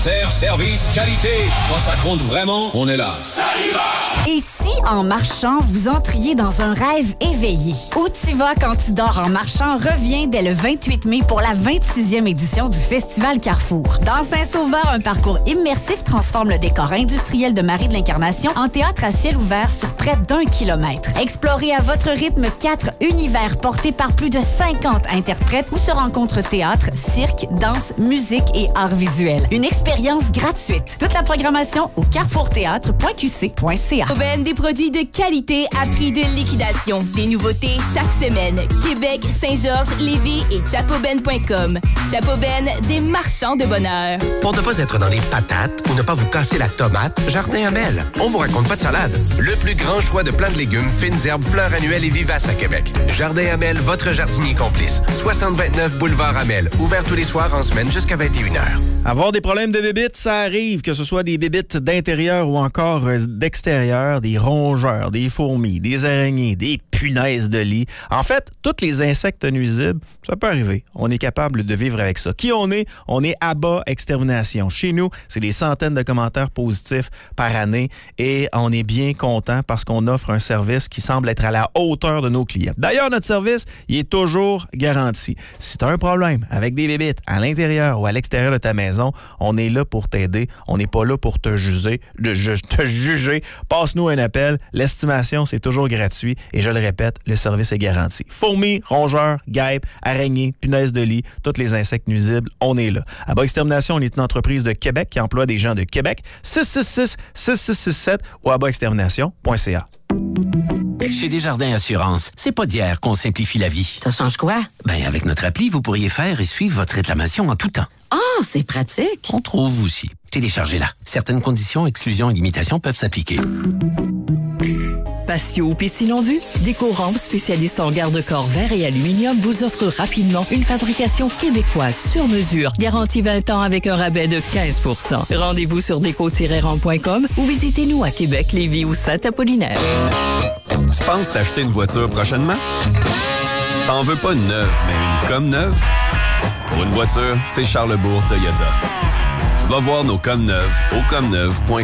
Service, qualité. Quand ça compte vraiment, on est là. Ça y va! Et si, en marchant, vous entriez dans un rêve éveillé? Où tu vas quand tu dors en marchant revient dès le 28 mai pour la 26e édition du Festival Carrefour. Dans Saint-Sauveur, un parcours immersif transforme le décor industriel de Marie de l'Incarnation en théâtre à ciel ouvert sur près d'1 kilomètre. Explorez à votre rythme 4 univers portés par plus de 50 interprètes où se rencontrent théâtre, cirque, danse, musique et arts visuels. Une expérience gratuite. Toute la programmation au carrefourthéâtre.qc.ca. Aubaine, des produits de qualité à prix de liquidation. Des nouveautés chaque semaine. Québec, Saint-Georges, Lévis et chapoben.com. Chapoben, des marchands de bonheur. Pour ne pas être dans les patates ou ne pas vous casser la tomate, Jardin Amel. On vous raconte pas de salade. Le plus grand choix de plants de légumes, fines herbes, fleurs annuelles et vivaces à Québec. Jardin Amel, votre jardinier complice. 6029 Boulevard Amel. Ouvert tous les soirs en semaine jusqu'à 21h. Avoir des problèmes de bébites, ça arrive, que ce soit des bébites d'intérieur ou encore d'extérieur, des rongeurs, des fourmis, des araignées, des punaises de lit. En fait, tous les insectes nuisibles, ça peut arriver. On est capable de vivre avec ça. Qui on est? On est ABBA Extermination. Chez nous, c'est des centaines de commentaires positifs par année et on est bien content parce qu'on offre un service qui semble être à la hauteur de nos clients. D'ailleurs, notre service, il est toujours garanti. Si tu as un problème avec des bébites à l'intérieur ou à l'extérieur de ta maison, on est là pour t'aider. On n'est pas là pour te juger. Passe-nous un appel. L'estimation, c'est toujours gratuit. Et je le répète, le service est garanti. Fourmis, rongeurs, guêpes, araignées, punaises de lit, tous les insectes nuisibles, on est là. ABBA Extermination, on est une entreprise de Québec qui emploie des gens de Québec. 666-6667 ou abbaextermination.ca. Chez Desjardins Assurance, c'est pas d'hier qu'on simplifie la vie. Ça change quoi? Ben, avec notre appli, vous pourriez faire et suivre votre réclamation en tout temps. Ah, c'est pratique. On trouve aussi. Téléchargez-la. Certaines conditions, exclusions et limitations peuvent s'appliquer. Patio ou piscine en vue, Décorampe, spécialiste en garde-corps verre et aluminium, vous offre rapidement une fabrication québécoise sur mesure, garantie 20 ans avec un rabais de 15 %. Rendez-vous sur déco-rampe.com ou visitez-nous à Québec, Lévis ou Saint-Apollinaire. Tu penses t'acheter une voiture prochainement? T'en veux pas une neuve, mais une comme neuve? Pour une voiture, c'est Charlebourg Toyota. Va voir nos comme neuves au comneuve.com.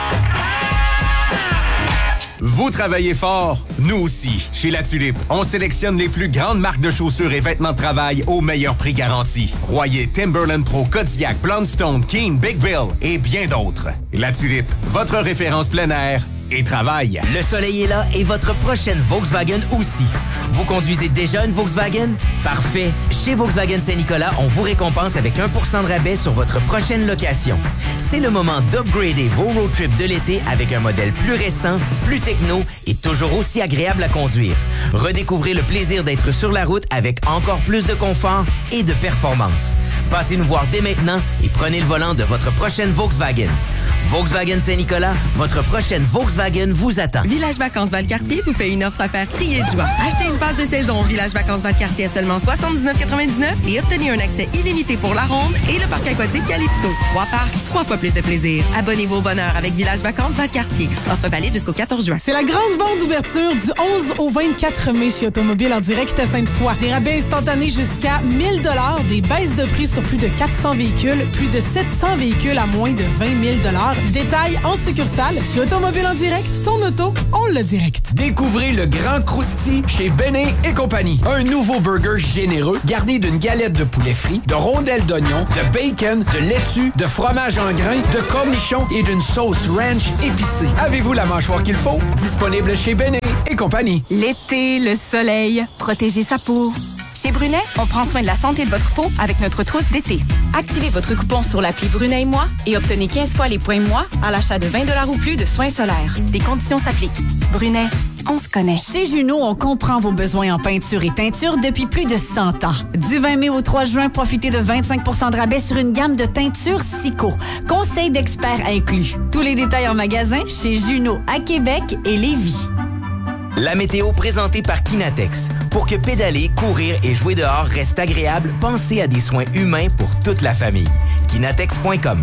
Vous travaillez fort, nous aussi. Chez La Tulipe, on sélectionne les plus grandes marques de chaussures et vêtements de travail au meilleur prix garanti. Royer, Timberland Pro, Kodiak, Blundstone, Keen, Big Bill et bien d'autres. La Tulipe, votre référence plein air et travail. Le soleil est là et votre prochaine Volkswagen aussi. Vous conduisez déjà une Volkswagen? Parfait. Chez Volkswagen Saint-Nicolas, on vous récompense avec 1 % de rabais sur votre prochaine location. C'est le moment d'upgrader vos road trips de l'été avec un modèle plus récent, plus techno et toujours aussi agréable à conduire. Redécouvrez le plaisir d'être sur la route avec encore plus de confort et de performance. Passez nous voir dès maintenant et prenez le volant de votre prochaine Volkswagen. Volkswagen Saint-Nicolas, votre prochaine Volkswagen vous attend. Village Vacances Valcartier vous fait une offre à faire crier de joie. Achetez une passe de saison au Village Vacances Valcartier à seulement 79,99 et obtenez un accès illimité pour la ronde et le parc aquatique Calypso. 3 parcs, 3 fois plus de plaisir. Abonnez-vous au bonheur avec Village Vacances Valcartier. Offre valide jusqu'au 14 juin. C'est la grande vente d'ouverture du 11 au 24 mai chez Automobile en direct à Sainte-Foy. Des rabais instantanés jusqu'à 1000 $, des baisses de prix sur plus de 400 véhicules, plus de 700 véhicules à moins de 20 000 $. Détails en succursale. Chez Automobile en direct, ton auto, on le direct. Découvrez le Grand Crousti chez Béné et compagnie. Un nouveau burger généreux garni d'une galette de poulet frit, de rondelles d'oignon, de bacon, de laitue, de fromage en grains, de cornichons et d'une sauce ranch épicée. Avez-vous la mâchoire qu'il faut? Disponible chez Béné et compagnie. L'été, le soleil, protégez sa peau. Chez Brunet, on prend soin de la santé de votre peau avec notre trousse d'été. Activez votre coupon sur l'appli Brunet et moi et obtenez 15 fois les points moi à l'achat de 20 $ ou plus de soins solaires. Des conditions s'appliquent. Brunet, on se connaît. Chez Juno, on comprend vos besoins en peinture et teinture depuis plus de 100 ans. Du 20 mai au 3 juin, profitez de 25 % de rabais sur une gamme de teintures Sico. Conseils d'experts inclus. Tous les détails en magasin chez Juno à Québec et Lévis. La météo présentée par Kinatex. Pour que pédaler, courir et jouer dehors reste agréable, pensez à des soins humains pour toute la famille. Kinatex.com.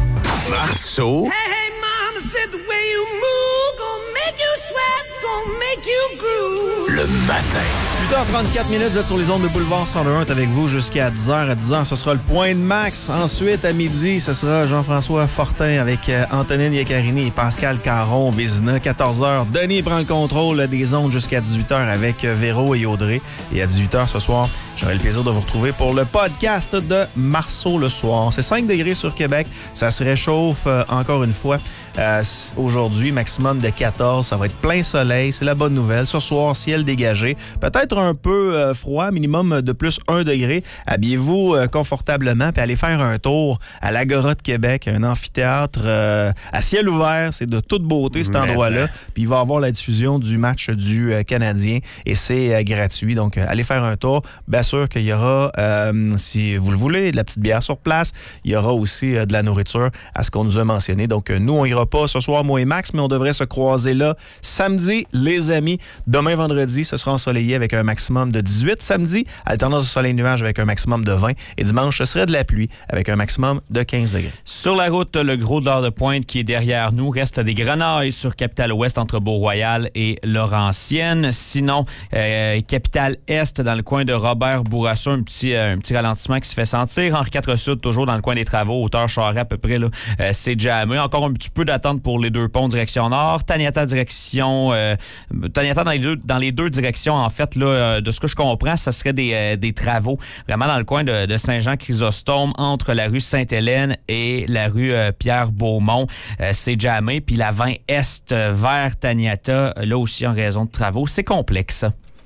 Marceau. Hey, hey, mama said the way you move, gonna make you sweat, gonna make you groove. Le matin, 8h34, vous êtes sur les ondes de Boulevard 101, avec vous jusqu'à 10h. À 10h, ce sera le point de max. Ensuite, à midi, ce sera Jean-François Fortin avec Antonine Iaccarini et Pascal Caron-Vézina. 14h, Denis prend le contrôle des ondes jusqu'à 18h avec Véro et Audrey. Et à 18h ce soir, j'aurai le plaisir de vous retrouver pour le podcast de Marceau le soir. C'est 5 degrés sur Québec. Ça se réchauffe encore une fois. Aujourd'hui, maximum de 14. Ça va être plein soleil. C'est la bonne nouvelle. Ce soir, ciel dégagé. Peut-être un peu froid, minimum de plus 1 degré. Habillez-vous confortablement puis allez faire un tour à l'Agora de Québec, un amphithéâtre à ciel ouvert. C'est de toute beauté, cet endroit-là. Puis il va y avoir la diffusion du match du Canadien et c'est gratuit. Donc, allez faire un tour. Bien sûr qu'il y aura, si vous le voulez, de la petite bière sur place. Il y aura aussi de la nourriture à ce qu'on nous a mentionné. Donc, nous, on ira pas ce soir, moi et Max, mais on devrait se croiser là samedi, les amis. Demain, vendredi, ce sera ensoleillé avec un maximum de 18. Samedi, alternance de soleil-nuage avec un maximum de 20. Et dimanche, ce serait de la pluie avec un maximum de 15 degrés. Sur la route, le gros de l'heure de pointe qui est derrière nous reste des grenailles sur Capitale-Ouest entre Beau-Royal et Laurentienne. Sinon, Capitale-Est dans le coin de Robert-Bourassa, un petit ralentissement qui se fait sentir. Henri IV Sud, toujours dans le coin des travaux, hauteur Charest à peu près, là, c'est jamais. Encore un petit peu d'attente pour les deux ponts direction nord. Taniata direction... Taniata dans les deux directions, en fait, là, de ce que je comprends, ça serait des travaux vraiment dans le coin de Saint-Jean-Chrysostome entre la rue Sainte-Hélène et la rue Pierre-Beaumont. C'est jamais. Puis la 20 Est vers Taniata, là aussi en raison de travaux. C'est complexe.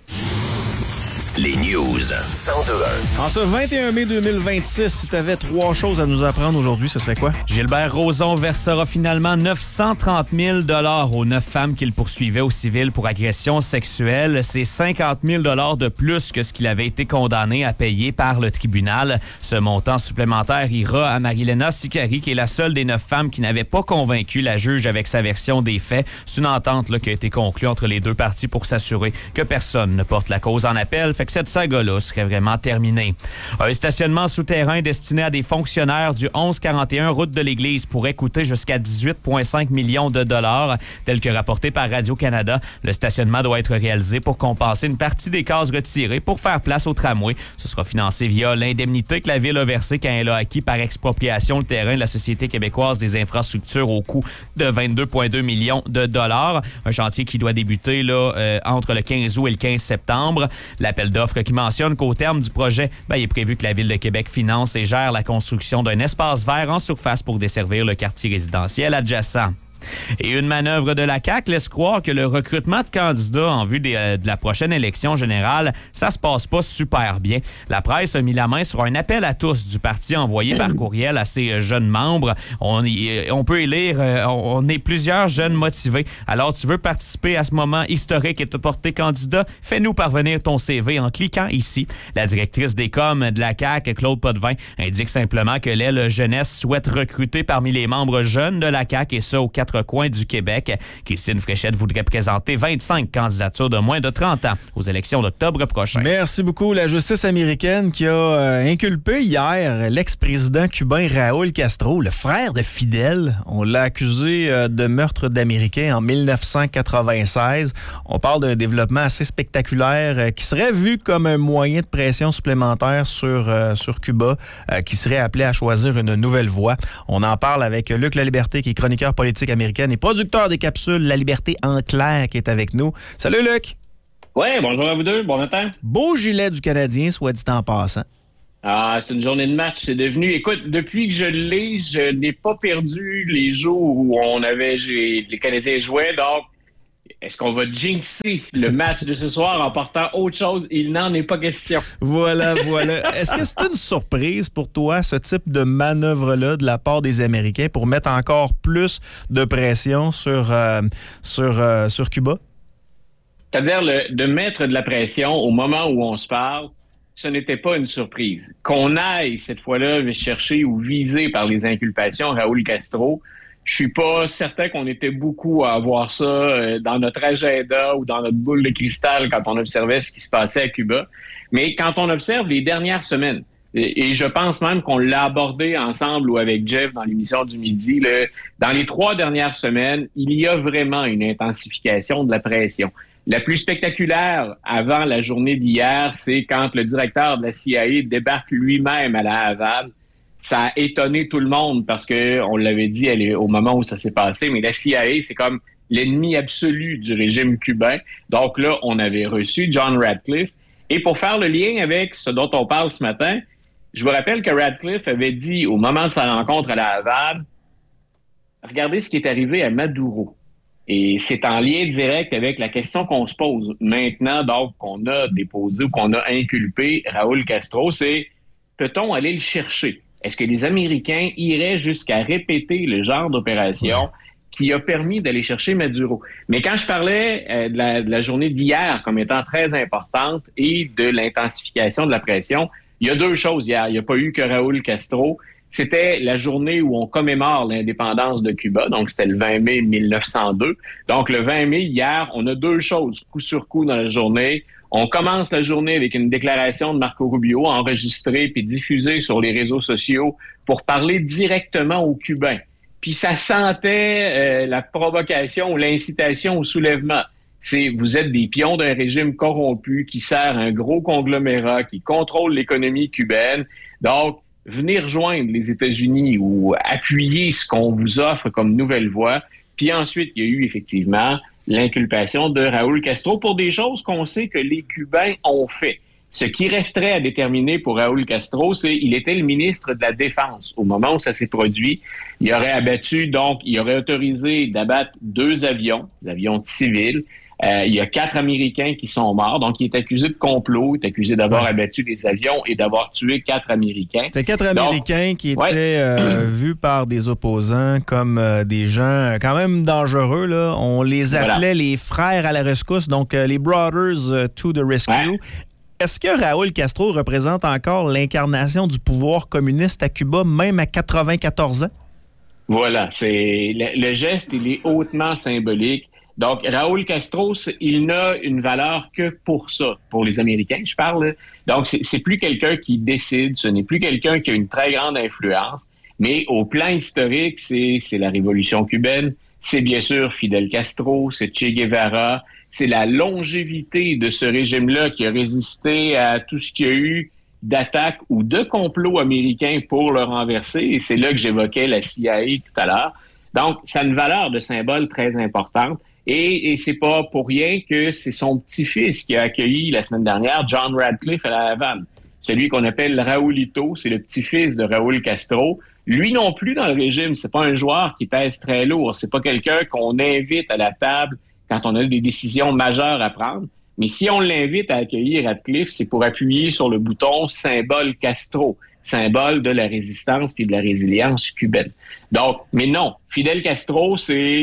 Les news 102.1. En ce 21 mai 2026, si tu avais 3 choses à nous apprendre aujourd'hui, ce serait quoi? Gilbert Rozon versera finalement 930 000 $ aux 9 femmes qu'il poursuivait au civil pour agression sexuelle. C'est 50 000 $ de plus que ce qu'il avait été condamné à payer par le tribunal. Ce montant supplémentaire ira à Marilena Sicari, qui est la seule des 9 femmes qui n'avait pas convaincu la juge avec sa version des faits. C'est une entente là, qui a été conclue entre les deux parties pour s'assurer que personne ne porte la cause en appel. Fait que cette saga-là serait vraiment terminée. Un stationnement souterrain destiné à des fonctionnaires du 1141 route de l'Église pourrait coûter jusqu'à 18,5 millions de dollars. Tel que rapporté par Radio-Canada, le stationnement doit être réalisé pour compenser une partie des cases retirées pour faire place au tramway. Ce sera financé via l'indemnité que la Ville a versée quand elle a acquis par expropriation le terrain de la Société québécoise des infrastructures au coût de 22,2 millions de dollars. Un chantier qui doit débuter là, entre le 15 août et le 15 septembre. L'appel d'offres qui mentionne qu'au terme du projet, il est prévu que la Ville de Québec finance et gère la construction d'un espace vert en surface pour desservir le quartier résidentiel adjacent. Et une manœuvre de la CAQ laisse croire que le recrutement de candidats en vue de la prochaine élection générale, ça se passe pas super bien. La presse a mis la main sur un appel à tous du parti envoyé par courriel à ses jeunes membres. On peut y lire, on est plusieurs jeunes motivés. Alors, tu veux participer à ce moment historique et te porter candidat? Fais-nous parvenir ton CV en cliquant ici. La directrice des coms de la CAQ, Claude Potvin, indique simplement que l'aile jeunesse souhaite recruter parmi les membres jeunes de la CAQ et ça aux 4 coins du Québec. Christine Fréchette voudrait présenter 25 candidatures de moins de 30 ans aux élections d'octobre prochain. Merci beaucoup. La justice américaine qui a inculpé hier l'ex-président cubain Raúl Castro, le frère de Fidel. On l'a accusé de meurtre d'Américains en 1996. On parle d'un développement assez spectaculaire qui serait vu comme un moyen de pression supplémentaire sur Cuba, qui serait appelé à choisir une nouvelle voie. On en parle avec Luc Laliberté, qui est chroniqueur politique américaine et producteur des capsules La Liberté en clair, qui est avec nous. Salut Luc! Oui, bonjour à vous deux, bon matin. Beau gilet du Canadien, soit dit en passant. Ah, c'est une journée de match, c'est devenu... Écoute, depuis que je l'ai, je n'ai pas perdu les jours où les Canadiens jouaient, donc est-ce qu'on va jinxer le match de ce soir en portant autre chose? Il n'en est pas question. Voilà. Est-ce que c'est une surprise pour toi, ce type de manœuvre-là de la part des Américains pour mettre encore plus de pression sur Cuba? C'est-à-dire de mettre de la pression au moment où on se parle, ce n'était pas une surprise. Qu'on aille cette fois-là chercher ou viser par les inculpations Raúl Castro, je suis pas certain qu'on était beaucoup à avoir ça dans notre agenda ou dans notre boule de cristal quand on observait ce qui se passait à Cuba. Mais quand on observe les dernières semaines, et je pense même qu'on l'a abordé ensemble ou avec Jeff dans l'émission du midi, dans les 3 dernières semaines, il y a vraiment une intensification de la pression. La plus spectaculaire avant la journée d'hier, c'est quand le directeur de la CIA débarque lui-même à la Havane. Ça a étonné tout le monde parce que on l'avait dit au moment où ça s'est passé, mais la CIA, c'est comme l'ennemi absolu du régime cubain. Donc là, on avait reçu John Ratcliffe. Et pour faire le lien avec ce dont on parle ce matin, je vous rappelle que Ratcliffe avait dit au moment de sa rencontre à la Havane, regardez ce qui est arrivé à Maduro. Et c'est en lien direct avec la question qu'on se pose maintenant, donc qu'on a déposé ou qu'on a inculpé Raúl Castro, c'est peut-on aller le chercher? Est-ce que les Américains iraient jusqu'à répéter le genre d'opération qui a permis d'aller chercher Maduro? Mais quand je parlais de la journée d'hier comme étant très importante et de l'intensification de la pression, il y a deux choses hier. Il n'y a pas eu que Raúl Castro. C'était la journée où on commémore l'indépendance de Cuba, donc c'était le 20 mai 1902. Donc le 20 mai, hier, on a deux choses coup sur coup dans la journée. On commence la journée avec une déclaration de Marco Rubio enregistrée puis diffusée sur les réseaux sociaux pour parler directement aux Cubains. Puis ça sentait la provocation ou l'incitation au soulèvement. Vous êtes des pions d'un régime corrompu qui sert un gros conglomérat, qui contrôle l'économie cubaine. Donc, venez rejoindre les États-Unis ou appuyer ce qu'on vous offre comme nouvelle voie. Puis ensuite, il y a eu effectivement l'inculpation de Raúl Castro pour des choses qu'on sait que les Cubains ont fait. Ce qui resterait à déterminer pour Raúl Castro, c'est qu'il était le ministre de la Défense au moment où ça s'est produit. Il aurait autorisé d'abattre 2 avions, des avions civils. Il y a 4 Américains qui sont morts. Donc, il est accusé de complot. Il est accusé d'avoir abattu des avions et d'avoir tué 4 Américains. C'était 4 Américains qui étaient vus par des opposants comme des gens quand même dangereux, là. On les appelait les frères à la rescousse, donc les Brothers to the Rescue. Ouais. Est-ce que Raúl Castro représente encore l'incarnation du pouvoir communiste à Cuba, même à 94 ans? Voilà. Le geste, il est hautement symbolique. Donc, Raúl Castro, il n'a une valeur que pour ça, pour les Américains, je parle. Donc, c'est plus quelqu'un qui décide, ce n'est plus quelqu'un qui a une très grande influence, mais au plan historique, c'est la révolution cubaine, c'est bien sûr Fidel Castro, c'est Che Guevara, c'est la longévité de ce régime-là qui a résisté à tout ce qu'il y a eu d'attaques ou de complots américains pour le renverser, et c'est là que j'évoquais la CIA tout à l'heure. Donc, ça a une valeur de symbole très importante. Et c'est pas pour rien que c'est son petit-fils qui a accueilli la semaine dernière John Ratcliffe à la Havane. Celui qu'on appelle Raúlito, c'est le petit-fils de Raúl Castro. Lui non plus dans le régime, c'est pas un joueur qui pèse très lourd. C'est pas quelqu'un qu'on invite à la table quand on a des décisions majeures à prendre. Mais si on l'invite à accueillir Ratcliffe, c'est pour appuyer sur le bouton symbole Castro, symbole de la résistance et de la résilience cubaine. Donc, mais non, Fidel Castro,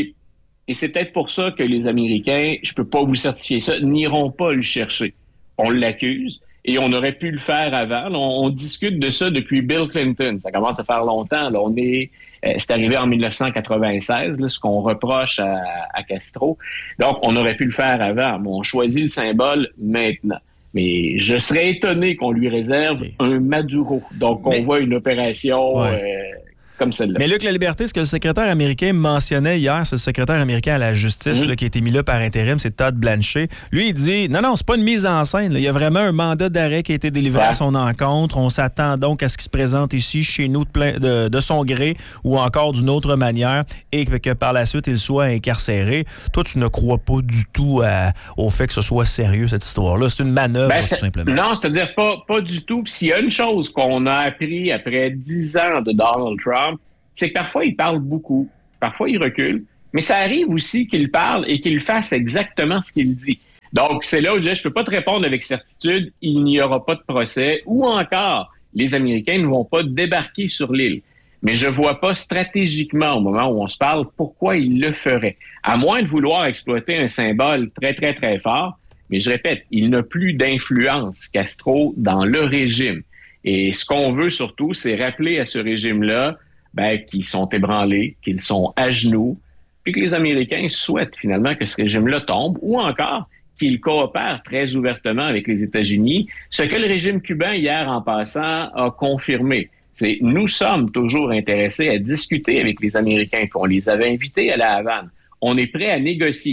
et c'est peut-être pour ça que les Américains, je peux pas vous certifier ça, n'iront pas le chercher. On l'accuse et on aurait pu le faire avant. On discute de ça depuis Bill Clinton. Ça commence à faire longtemps. Là, c'est arrivé en 1996, là, ce qu'on reproche à Castro. Donc, on aurait pu le faire avant, mais on choisit le symbole maintenant. Mais je serais étonné qu'on lui réserve un Maduro. Donc, on voit une opération... comme celle-là. Mais Luc Laliberté, ce que le secrétaire américain mentionnait hier, c'est le secrétaire américain à la justice là, qui a été mis là par intérim, c'est Todd Blanchet. Lui, il dit, non, c'est pas une mise en scène. Là. Il y a vraiment un mandat d'arrêt qui a été délivré à son encontre. On s'attend donc à ce qu'il se présente ici, chez nous, de son gré ou encore d'une autre manière et que par la suite, il soit incarcéré. Toi, tu ne crois pas du tout au fait que ce soit sérieux, cette histoire-là. C'est une manœuvre, tout simplement. Non, c'est-à-dire pas du tout. Puis s'il y a une chose qu'on a appris après 10 ans de Donald Trump, c'est que parfois, il parle beaucoup, parfois, il recule, mais ça arrive aussi qu'il parle et qu'il fasse exactement ce qu'il dit. Donc, c'est là où je dis, je peux pas te répondre avec certitude, il n'y aura pas de procès, ou encore, les Américains ne vont pas débarquer sur l'île. Mais je vois pas stratégiquement, au moment où on se parle, pourquoi ils le feraient. À moins de vouloir exploiter un symbole très, très, très fort, mais je répète, il n'a plus d'influence, Castro, dans le régime. Et ce qu'on veut surtout, c'est rappeler à ce régime-là qu'ils sont ébranlés, qu'ils sont à genoux, puis que les Américains souhaitent finalement que ce régime-là tombe, ou encore qu'ils coopèrent très ouvertement avec les États-Unis, ce que le régime cubain, hier en passant, a confirmé. Nous sommes toujours intéressés à discuter avec les Américains, puis on les avait invités à la Havane. On est prêt à négocier.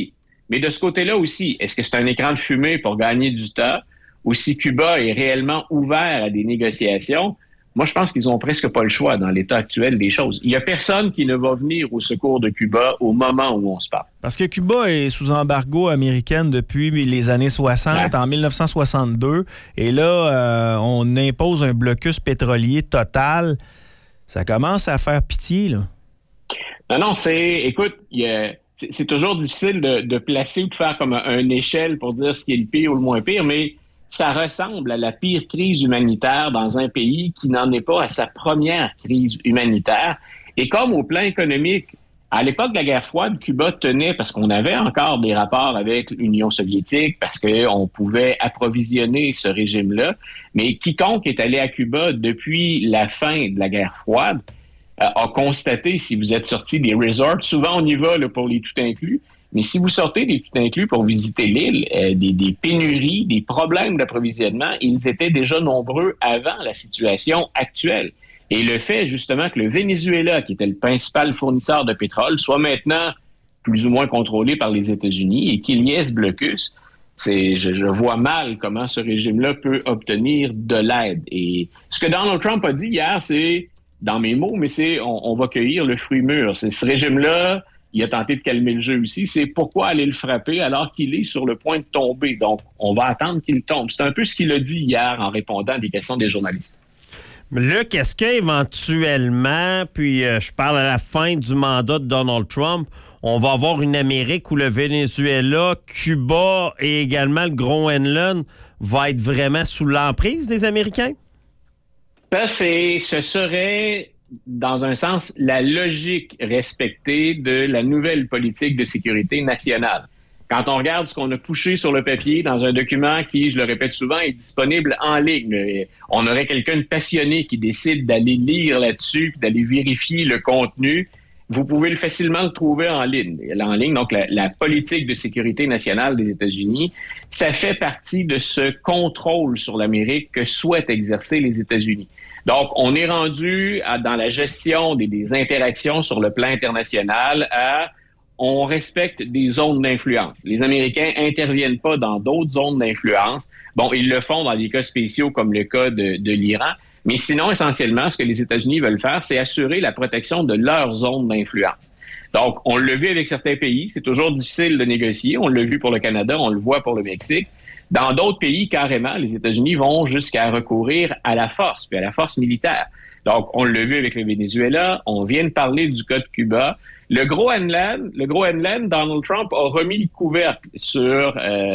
Mais de ce côté-là aussi, est-ce que c'est un écran de fumée pour gagner du temps ou si Cuba est réellement ouvert à des négociations? Moi, je pense qu'ils n'ont presque pas le choix dans l'état actuel des choses. Il n'y a personne qui ne va venir au secours de Cuba au moment où on se parle. Parce que Cuba est sous embargo américain depuis les années 60, en 1962. Et là, on impose un blocus pétrolier total. Ça commence à faire pitié, là. Non, écoute, c'est toujours difficile de placer ou de faire comme une échelle pour dire ce qui est le pire ou le moins pire, mais ça ressemble à la pire crise humanitaire dans un pays qui n'en est pas à sa première crise humanitaire. Et comme au plan économique, à l'époque de la guerre froide, Cuba tenait, parce qu'on avait encore des rapports avec l'Union soviétique, parce qu'on pouvait approvisionner ce régime-là, mais quiconque est allé à Cuba depuis la fin de la guerre froide a constaté, si vous êtes sorti des resorts, souvent on y va là, pour les tout inclus, mais si vous sortez des tout inclus pour visiter l'île, des pénuries, des problèmes d'approvisionnement, ils étaient déjà nombreux avant la situation actuelle. Et le fait, justement, que le Venezuela, qui était le principal fournisseur de pétrole, soit maintenant plus ou moins contrôlé par les États-Unis et qu'il y ait ce blocus, je vois mal comment ce régime-là peut obtenir de l'aide. Et ce que Donald Trump a dit hier, c'est, dans mes mots, mais c'est on va cueillir le fruit mûr. C'est ce régime-là. Il a tenté de calmer le jeu aussi. C'est pourquoi aller le frapper alors qu'il est sur le point de tomber. Donc, on va attendre qu'il tombe. C'est un peu ce qu'il a dit hier en répondant à des questions des journalistes. Luc, est-ce qu'éventuellement, puis je parle à la fin du mandat de Donald Trump, on va avoir une Amérique où le Venezuela, Cuba et également le Groenland va être vraiment sous l'emprise des Américains? Ce serait, dans un sens, la logique respectée de la nouvelle politique de sécurité nationale. Quand on regarde ce qu'on a couché sur le papier dans un document qui, je le répète souvent, est disponible en ligne, on aurait quelqu'un de passionné qui décide d'aller lire là-dessus, d'aller vérifier le contenu, vous pouvez facilement le trouver en ligne. Donc, la politique de sécurité nationale des États-Unis, ça fait partie de ce contrôle sur l'Amérique que souhaitent exercer les États-Unis. Donc, on est rendu dans la gestion des interactions sur le plan international on respecte des zones d'influence. Les Américains interviennent pas dans d'autres zones d'influence. Bon, ils le font dans des cas spéciaux comme le cas de l'Iran, mais sinon, essentiellement, ce que les États-Unis veulent faire, c'est assurer la protection de leur zone d'influence. Donc, on l'a vu avec certains pays, c'est toujours difficile de négocier. On l'a vu pour le Canada, on le voit pour le Mexique. Dans d'autres pays, carrément, les États-Unis vont jusqu'à recourir à la force, puis à la force militaire. Donc, on l'a vu avec le Venezuela, on vient de parler du cas de Cuba. Le Groenland, Donald Trump a remis le couvercle sur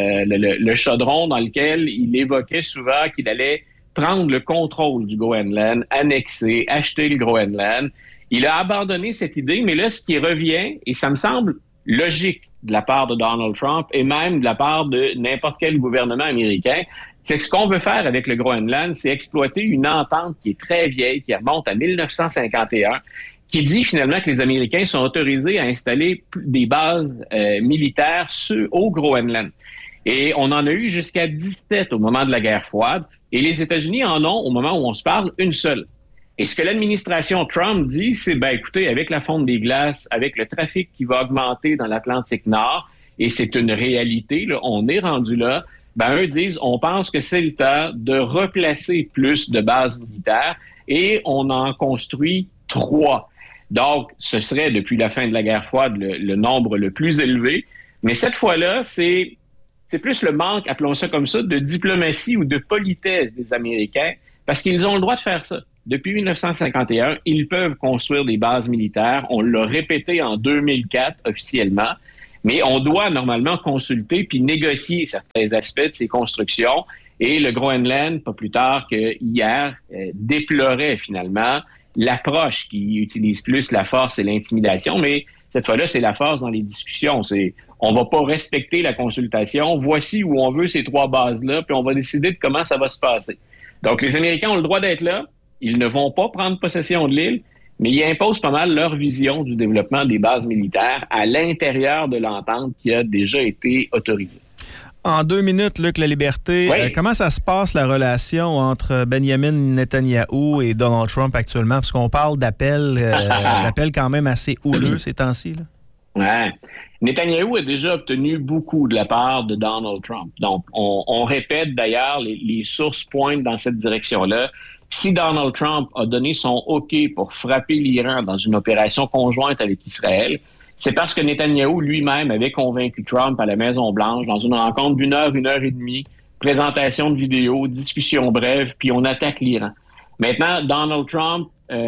le chaudron dans lequel il évoquait souvent qu'il allait prendre le contrôle du Groenland, annexer, acheter le Groenland. Il a abandonné cette idée, mais là, ce qui revient, et ça me semble logique de la part de Donald Trump et même de la part de n'importe quel gouvernement américain, c'est que ce qu'on veut faire avec le Groenland, c'est exploiter une entente qui est très vieille, qui remonte à 1951, qui dit finalement que les Américains sont autorisés à installer des bases militaires au Groenland. Et on en a eu jusqu'à 17 au moment de la guerre froide, et les États-Unis en ont, au moment où on se parle, une seule. Et ce que l'administration Trump dit, c'est, écoutez, avec la fonte des glaces, avec le trafic qui va augmenter dans l'Atlantique Nord, et c'est une réalité, là, on est rendu là, eux disent, on pense que c'est le temps de replacer plus de bases militaires, et on en construit 3. Donc, ce serait, depuis la fin de la guerre froide, le nombre le plus élevé. Mais cette fois-là, c'est plus le manque, appelons ça comme ça, de diplomatie ou de politesse des Américains, parce qu'ils ont le droit de faire ça. Depuis 1951, ils peuvent construire des bases militaires. On l'a répété en 2004 officiellement, mais on doit normalement consulter puis négocier certains aspects de ces constructions. Et le Groenland, pas plus tard que hier, déplorait finalement l'approche qui utilise plus la force et l'intimidation, mais cette fois-là, c'est la force dans les discussions. On va pas respecter la consultation. Voici où on veut ces 3 bases-là, puis on va décider de comment ça va se passer. Donc, les Américains ont le droit d'être là. Ils ne vont pas prendre possession de l'île, mais ils imposent pas mal leur vision du développement des bases militaires à l'intérieur de l'entente qui a déjà été autorisée. En 2 minutes, Luc La Liberté, oui. Comment ça se passe la relation entre Benjamin Netanyahou et Donald Trump actuellement? Parce qu'on parle d'appels quand même assez houleux ces temps-ci. Là. Ouais. Netanyahou a déjà obtenu beaucoup de la part de Donald Trump. Donc, on répète d'ailleurs, les sources pointent dans cette direction-là. Si Donald Trump a donné son OK pour frapper l'Iran dans une opération conjointe avec Israël, c'est parce que Netanyahou lui-même avait convaincu Trump à la Maison-Blanche dans une rencontre d'1 heure, 1 heure et demie, présentation de vidéos, discussion brève, puis on attaque l'Iran. Maintenant, Donald Trump,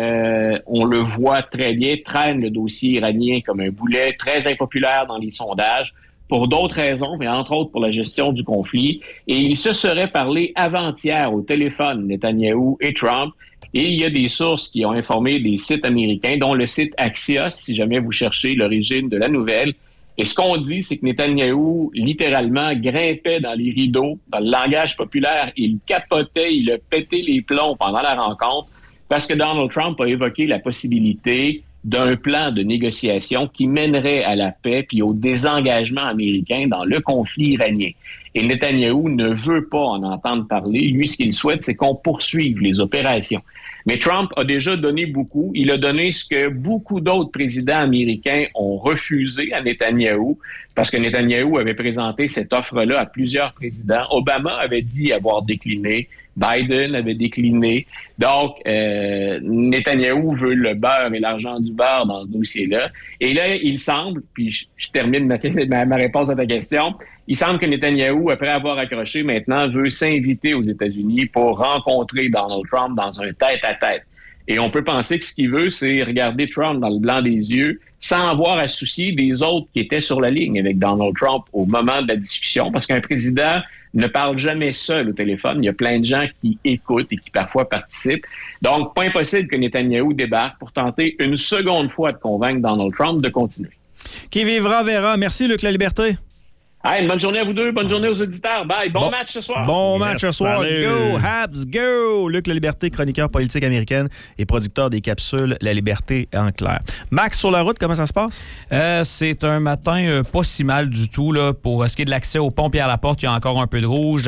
on le voit très bien, traîne le dossier iranien comme un boulet, très impopulaire dans les sondages, pour d'autres raisons, mais entre autres pour la gestion du conflit. Et il se serait parlé avant-hier au téléphone, Netanyahou et Trump, et il y a des sources qui ont informé des sites américains, dont le site Axios, si jamais vous cherchez l'origine de la nouvelle. Et ce qu'on dit, c'est que Netanyahou, littéralement, grimpait dans les rideaux, dans le langage populaire, il capotait, il a pété les plombs pendant la rencontre, parce que Donald Trump a évoqué la possibilité d'un plan de négociation qui mènerait à la paix puis au désengagement américain dans le conflit iranien. Et Netanyahou ne veut pas en entendre parler. Lui, ce qu'il souhaite, c'est qu'on poursuive les opérations. Mais Trump a déjà donné beaucoup. Il a donné ce que beaucoup d'autres présidents américains ont refusé à Netanyahou, parce que Netanyahou avait présenté cette offre-là à plusieurs présidents. Obama avait dit avoir décliné. Biden avait décliné. Donc, Netanyahou veut le beurre et l'argent du beurre dans ce dossier-là. Et là, il semble, puis je termine ma réponse à ta question, il semble que Netanyahou, après avoir accroché maintenant, veut s'inviter aux États-Unis pour rencontrer Donald Trump dans un tête-à-tête. Et on peut penser que ce qu'il veut, c'est regarder Trump dans le blanc des yeux, sans avoir à soucier des autres qui étaient sur la ligne avec Donald Trump au moment de la discussion, parce qu'un président ne parle jamais seul au téléphone. Il y a plein de gens qui écoutent et qui parfois participent. Donc, pas impossible que Netanyahou débarque pour tenter une seconde fois de convaincre Donald Trump de continuer. Qui vivra verra. Merci, Luc La Liberté. Hey, une bonne journée à vous deux, bonne journée aux auditeurs. Bye, bon match ce soir. Bon match ce soir. Salut. Go, Habs, go! Luc La Liberté, chroniqueur politique américaine et producteur des capsules La Liberté en clair. Max, sur la route, comment ça se passe? C'est un matin pas si mal du tout. Là. Pour ce qui est de l'accès au pont Pierre-Laporte, il y a encore un peu de rouge.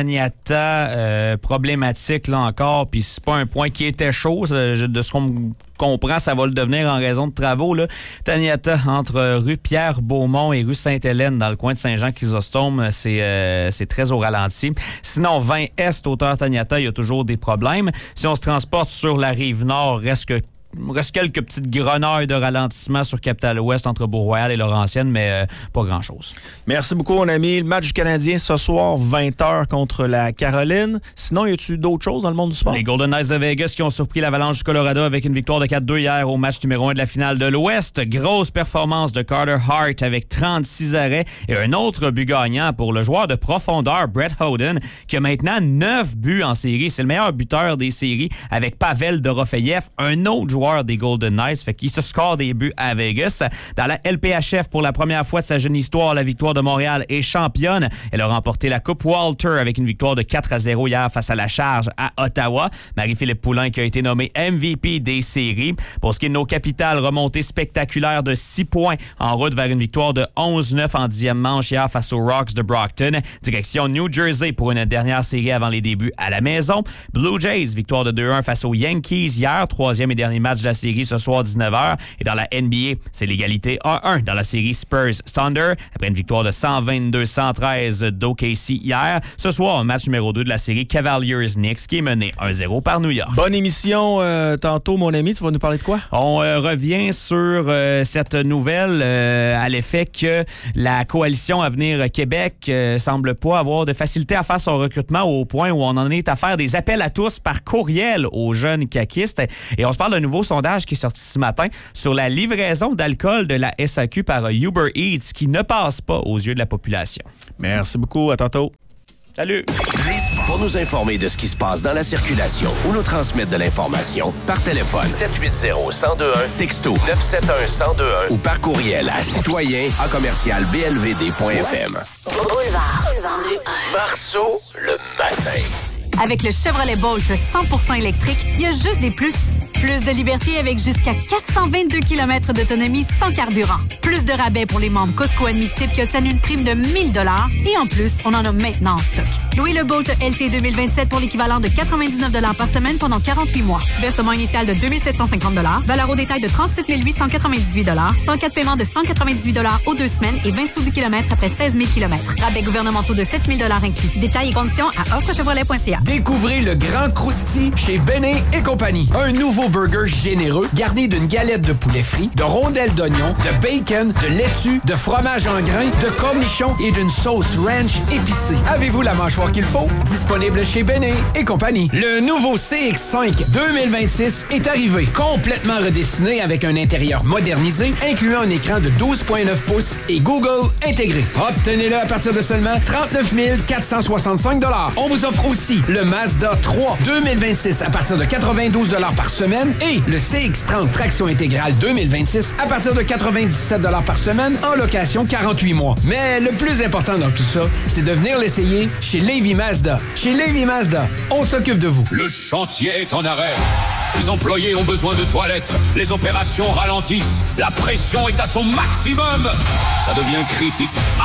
Taniata, problématique là encore. Puis c'est pas un point qui était chaud. De ce qu'on comprend, ça va le devenir en raison de travaux. Là. Taniata, entre rue Pierre-Beaumont et rue Sainte-Hélène, dans le coin de Saint-Jean-Chrysostome, c'est très au ralenti. Sinon, 20 Est, hauteur Taniata, il y a toujours des problèmes. Si on se transporte sur la rive nord, reste quelques petites grenouilles de ralentissement sur Capitale-Ouest entre Beau-Royal et Laurentienne, mais pas grand-chose. Merci beaucoup, mon ami. Le match du Canadien ce soir, 20h contre la Caroline. Sinon, y a-tu d'autres choses dans le monde du sport? Les Golden Knights de Vegas qui ont surpris l'Avalanche du Colorado avec une victoire de 4-2 hier au match numéro 1 de la finale de l'Ouest. Grosse performance de Carter Hart avec 36 arrêts et un autre but gagnant pour le joueur de profondeur Brett Howden qui a maintenant 9 buts en série. C'est le meilleur buteur des séries avec Pavel Dorofeyev, un autre joueur des Golden Knights, fait qu'il se score des buts à Vegas. Dans la LPHF, pour la première fois de sa jeune histoire, la Victoire de Montréal est championne. Elle a remporté la Coupe Walter avec une victoire de 4-0 hier face à la Charge à Ottawa. Marie-Philippe Poulin qui a été nommée MVP des séries. Pour ce qui est de nos capitales, remontée spectaculaire de 6 points en route vers une victoire de 11-9 en 10e manche hier face aux Rocks de Brockton. Direction New Jersey pour une dernière série avant les débuts à la maison. Blue Jays, victoire de 2-1 face aux Yankees hier, 3e et dernier match de la série ce soir 19h. Et dans la NBA, c'est l'égalité 1-1 dans la série Spurs-Thunder après une victoire de 122-113 d'OKC hier. Ce soir, match numéro 2 de la série Cavaliers-Knicks qui est mené 1-0 par New York. Bonne émission tantôt, mon ami. Tu vas nous parler de quoi? On revient sur cette nouvelle à l'effet que la coalition Avenir Québec semble pas avoir de facilité à faire son recrutement au point où on en est à faire des appels à tous par courriel aux jeunes caquistes. Et on se parle d'un nouveau sondage qui est sorti ce matin sur la livraison d'alcool de la SAQ par Uber Eats qui ne passe pas aux yeux de la population. Merci beaucoup. À tantôt. Salut. Pour nous informer de ce qui se passe dans la circulation ou nous transmettre de l'information, par téléphone 780-1021, texto 971-1021 ou par courriel à citoyen@blvd.fm. Boulevard. Marceau, le matin. Avec le Chevrolet Bolt 100% électrique, il y a juste des plus. Plus de liberté avec jusqu'à 422 km d'autonomie sans carburant. Plus de rabais pour les membres Costco admissibles qui obtiennent une prime de 1 000 $. Et en plus, on en a maintenant en stock. Louis le Bolt LT 2027 pour l'équivalent de 99$ par semaine pendant 48 mois. Versement initial de 2 750$. Valeur au détail de 37 898$. 104 paiements de 198$ aux 2 semaines et 20 sous du kilomètre après 16 000 km. Rabais gouvernementaux de 7 000$ inclus. Détails et conditions à offrechevrolet.ca. Découvrez le Grand Crousti chez Béné et compagnie. Un nouveau burger généreux garni d'une galette de poulet frit, de rondelles d'oignon, de bacon, de laitue, de fromage en grains, de cornichons et d'une sauce ranch épicée. Avez-vous la mâchoire qu'il faut? Disponible chez Béné et compagnie. Le nouveau CX-5 2026 est arrivé. Complètement redessiné avec un intérieur modernisé, incluant un écran de 12,9 pouces et Google intégré. Obtenez-le à partir de seulement 39 465 $. On vous offre aussi le Mazda 3 2026 à partir de 92 $ par semaine et le CX-30 traction intégrale 2026 à partir de 97 $ par semaine en location 48 mois. Mais le plus important dans tout ça, c'est de venir l'essayer chez Lévis Mazda. Chez Lévis Mazda, on s'occupe de vous. Le chantier est en arrêt. Les employés ont besoin de toilettes. Les opérations ralentissent. La pression est à son maximum. Ça devient critique.